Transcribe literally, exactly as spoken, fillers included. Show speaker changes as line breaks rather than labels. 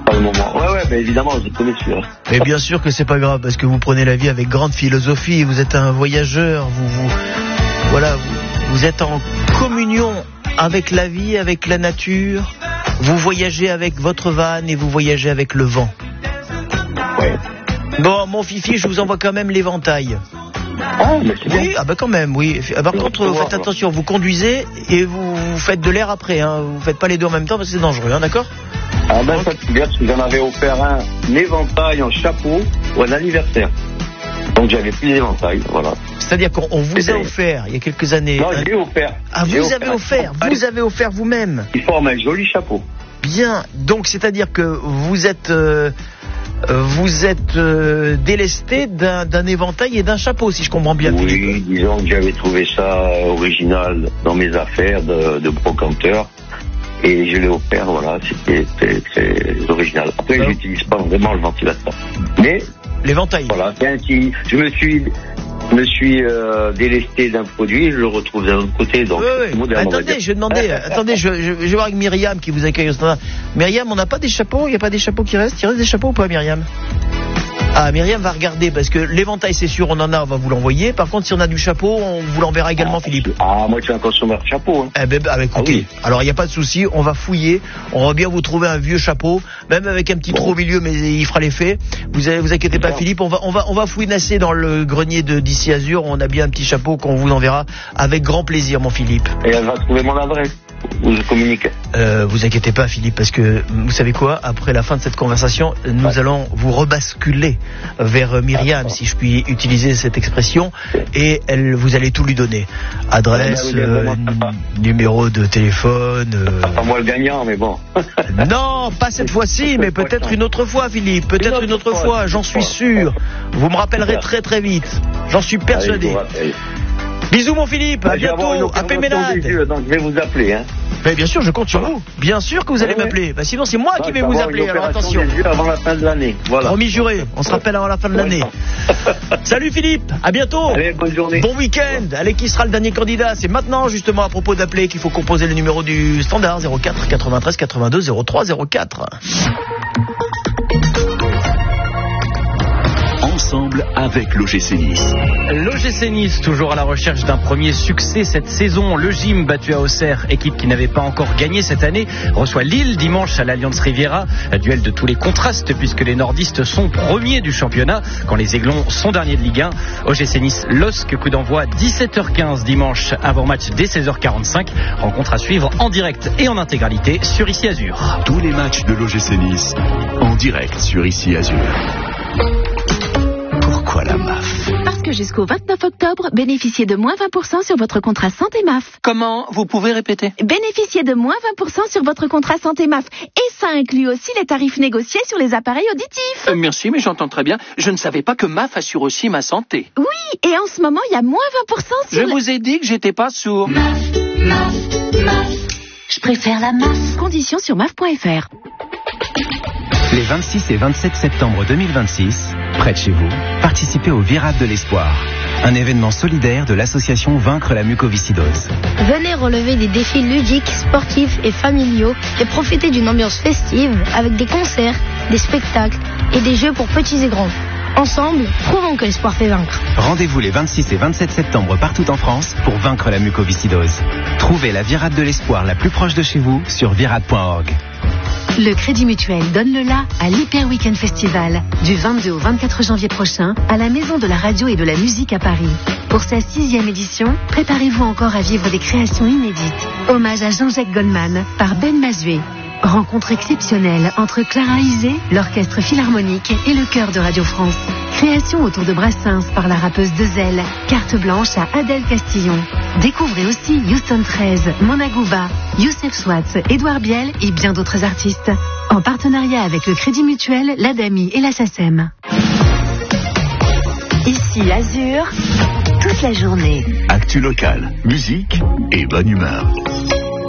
Pas le moment. Ouais, ouais, mais évidemment, je connais celui-là.
Mais bien sûr que c'est pas grave, parce que vous prenez la vie avec grande philosophie. Vous êtes un voyageur. Vous, vous, voilà, vous, vous êtes en communion avec la vie, avec la nature. Vous voyagez avec votre van et vous voyagez avec le vent.
Ouais.
Bon, mon Fifi, je vous envoie quand même l'éventail.
Ah, mais c'est bien.
Oui, ah bah quand même, oui. Par
Je
contre,
vais voir,
faites attention, vous conduisez et vous, vous faites de l'air après. Hein. Vous faites pas les deux en même temps parce que c'est dangereux, hein, d'accord ?
Ah ben ça c'est bien, parce que j'en avais offert un, un éventail en chapeau pour un anniversaire. Donc j'avais plus d'éventail, voilà.
C'est-à-dire qu'on on vous a offert il y a quelques années.
Non,
un...
j'ai offert.
Ah, vous
j'ai
avez offert,
offert
vous avez offert vous-même.
Il forme un joli chapeau.
Bien, donc c'est-à-dire que vous êtes, euh, vous êtes euh, délesté d'un, d'un éventail et d'un chapeau, si je comprends bien.
Oui,
Philippe.
disons que j'avais trouvé ça original dans mes affaires de, de brocanteur. Et je l'ai offert, voilà, c'était très, très original. Après,
Ah.
je n'utilise pas vraiment le ventilateur. Mais,
L'éventail.
voilà, c'est ainsi. Je me suis, me suis euh, délesté d'un produit, je le retrouve d'un autre côté, donc
Oui, oui.
moderne, on va
Attendez,
dire.
je demandais, attendez, je, je, je vais voir avec Myriam qui vous accueille au standard. Myriam, on n'a pas des chapeaux? Il n'y a pas des chapeaux qui restent? Il reste des chapeaux ou pas, Myriam? Ah, Myriam va regarder parce que l'éventail, c'est sûr, on en a, on va vous l'envoyer. Par contre, si on a du chapeau, on vous l'enverra également,
Ah,
Philippe.
Ah, moi, je suis un consommateur de chapeau. Hein.
Eh ben, bah, écoutez,
Ah oui.
alors il n'y a pas de souci, on va fouiller, on va bien vous trouver un vieux chapeau, même avec un petit
Bon.
trou au milieu, mais il fera l'effet. Vous avez, vous inquiétez pas,
Bien.
Philippe, on va, on va, on va fouinasser dans le grenier de d'ici Azur. On a bien un petit chapeau qu'on vous enverra avec grand plaisir, mon Philippe.
Et elle va trouver mon adresse. Où je communique.
Euh, vous inquiétez pas, Philippe, parce que vous savez quoi, après la fin de cette conversation, nous
Ouais.
allons vous rebasculer vers Myriam,
Ah,
si je puis utiliser cette expression, et elle, vous allez tout lui donner. Adresse,
Ah, ben oui,
euh,
vraiment sympa.
numéro de téléphone. euh,
Pas moi le gagnant, mais bon.
Non, pas cette fois-ci, mais peut-être une autre fois, Philippe. Peut-être une autre
autre fois,
fois,
une
j'en
autre
suis
fois.
sûr. Vous me rappellerez
Super.
très très vite. J'en suis
Allez,
persuadé.
je vous rappelle.
Bisous, mon Philippe. À
Bah, je vais avoir une
bientôt. À
opération des
Péménade.
yeux, donc je vais vous appeler. Hein.
Mais bien sûr, je compte sur
Voilà.
vous. Bien sûr que vous allez
Ouais, ouais.
m'appeler. Bah, sinon, c'est moi qui
Donc,
vais
je
vous
avoir
appeler.
une
Alors
opération
attention.
des yeux avant la fin de l'année. Voilà.
Promis juré. On se rappelle avant la fin de l'année. Salut, Philippe. À bientôt.
Allez, bonne journée.
Bon week-end. Allez, qui sera le dernier candidat? C'est maintenant, justement, à propos d'appeler qu'il faut composer le numéro du standard zéro quatre quatre-vingt-treize quatre-vingt-deux zéro trois zéro quatre.
Ensemble avec l'O G C Nice.
L'O G C Nice, toujours à la recherche d'un premier succès cette saison. Le Gym, battu à Auxerre, équipe qui n'avait pas encore gagné cette année, reçoit Lille dimanche à l'Allianz Riviera. Duel de tous les contrastes puisque les nordistes sont premiers du championnat quand les Aiglons sont derniers de Ligue un. O G C Nice, L O S C, coup d'envoi dix-sept heures quinze dimanche, avant match dès seize heures quarante-cinq. Rencontre à suivre en direct et en intégralité sur Ici Azur.
Tous les matchs de l'O G C Nice en direct sur Ici Azur. Pourquoi la M A F?
Parce que jusqu'au vingt-neuf octobre, bénéficiez de moins vingt pour cent sur votre contrat santé M A F.
Comment? Vous pouvez répéter?
Bénéficiez de moins vingt pour cent sur votre contrat santé M A F. Et ça inclut aussi les tarifs négociés sur les appareils auditifs.
Euh, merci, mais j'entends très bien. Je ne savais pas que M A F assure aussi ma santé.
Oui, et en ce moment, il y a moins vingt pour cent sur
Je
les...
vous ai dit que j'étais pas sourd.
Je préfère la M A F. Conditions sur M A F point F R.
Les vingt-six et vingt-sept septembre deux mille vingt-six, près de chez vous, participez au Virade de l'Espoir, un événement solidaire de l'association Vaincre la mucoviscidose.
Venez relever des défis ludiques, sportifs et familiaux et profiter d'une ambiance festive avec des concerts, des spectacles et des jeux pour petits et grands. Ensemble, prouvons que l'espoir fait vaincre.
Rendez-vous les vingt-six et vingt-sept septembre partout en France pour vaincre la mucoviscidose. Trouvez la Virade de l'Espoir la plus proche de chez vous sur virade point org.
Le Crédit Mutuel donne le la à l'Hyper Weekend Festival du vingt-deux au vingt-quatre janvier prochain à la Maison de la Radio et de la Musique à Paris. Pour sa sixième édition, préparez-vous encore à vivre des créations inédites. Hommage à Jean-Jacques Goldman par Ben Mazué. Rencontre exceptionnelle entre Clara Isé, l'Orchestre Philharmonique et le Chœur de Radio France. Création autour de Brassens par la rappeuse Dezel. Carte blanche à Adèle Castillon. Découvrez aussi Houston treize, Mona Gouba, Youssef Swatz, Édouard Biel et bien d'autres artistes. En partenariat avec le Crédit Mutuel, l'Adami et la SACEM.
Ici Azur, toute la journée.
Actu locale, musique et bonne humeur.